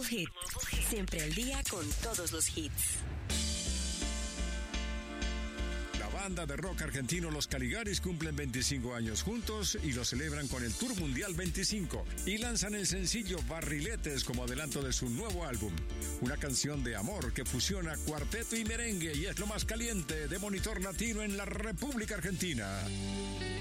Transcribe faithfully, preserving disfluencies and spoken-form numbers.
Hit. Siempre al día con todos los hits. La banda de rock argentino Los Caligaris cumplen veinticinco años juntos y lo celebran con el Tour Mundial veinticinco y lanzan el sencillo Barriletes como adelanto de su nuevo álbum. Una canción de amor que fusiona cuarteto y merengue y es lo más caliente de Monitor Latino en la República Argentina.